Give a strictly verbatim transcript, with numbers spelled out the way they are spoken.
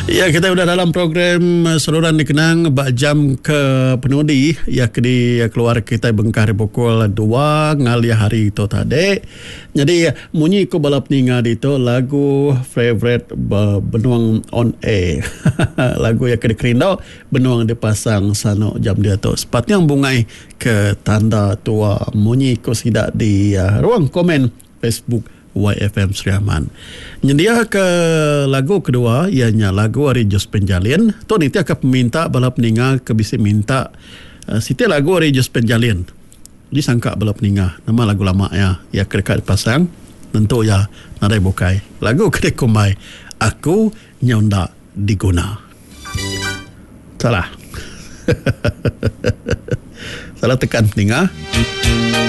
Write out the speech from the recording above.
Ya, kita sudah dalam program uh, Saluran Dikenang bak jam ke penudi ya kedi keluar kita bengkar pukul dua ngalia hari itu tadi. Jadi munyi ko balap ninga dito lagu favorite uh, benuang on air. Lagu yang kedi kerindau benuang dipasang sano jam dia tu. Sepatnya bungai ke tanda tua munyi ko sidak di uh, ruang komen Facebook Y F M Seriaman. Nyendia ke lagu kedua ianya lagu dari Jos Penjalin. Tu nanti akan meminta balap ninga ke bisa minta uh, siti lagu dari Jos Penjalin. Disangka balap ninga nama lagu lama ya ya dekat pasang tentu ya nadai bukai. Lagu kedek kumai aku nyonda diguna. Salah. Salah tekan ninga.